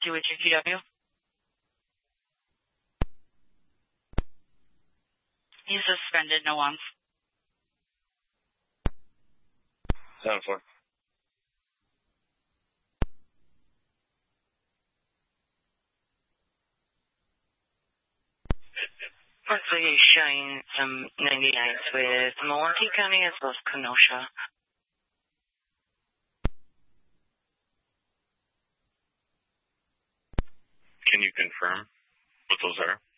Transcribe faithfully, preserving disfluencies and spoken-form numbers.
Do a G P W. He's suspended, no one's. seven four. Berkeley showing some ninety-nines with Milwaukee County as well as Kenosha. Can you confirm what those are?